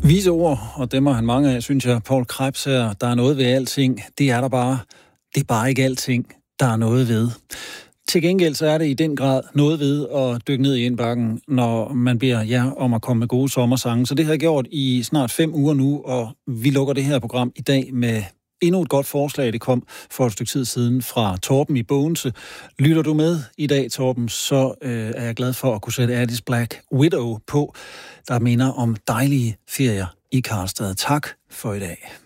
Vise ord, og dem har han mange af, synes jeg. Poul Krebs her, der er noget ved alting. Det er der bare. Det er bare ikke alting, der er noget ved. Til gengæld så er det i den grad noget ved at dykke ned i indbakken, når man beder jer om at komme med gode sommersange. Så det har jeg gjort i snart 5 uger nu, og vi lukker det her program i dag med endnu et godt forslag. Det kom for et stykke tid siden fra Torben i Bogense. Lytter du med i dag, Torben, så er jeg glad for at kunne sætte Addis Black Widow på, der minder om dejlige ferier i Karlstad. Tak for i dag.